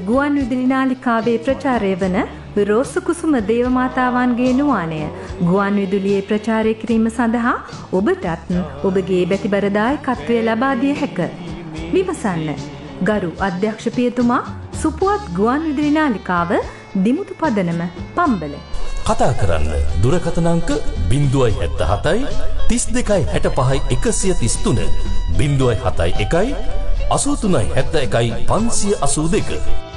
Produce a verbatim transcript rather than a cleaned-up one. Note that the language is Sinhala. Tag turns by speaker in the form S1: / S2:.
S1: ගුවන් විදුලි නාලිකාවේ ප්‍රචාරය වන රෝස කුසුම දේවමාතාවන්ගේ නුවාණය ගුවන් විදුලියේ ප්‍රචාරය කිරීම සඳහා ඔබටත් ඔබගේ බැතිබර දායකත්වය ලබා දිය හැක. විමසන්න. ගරු අධ්‍යක්ෂ පියතුමා, සුපුවත් ගුවන් විදුලි නාලිකාව, දිමුතු පදනම, පම්බල.
S2: කතා කරන්න දුරකථන අංක ज़ीरो सात सात तीस दो साठ पाँच एक सौ तीस तीन ज़ीरो सात एक अस्सी तीन साठ एक पाँच अस्सी दो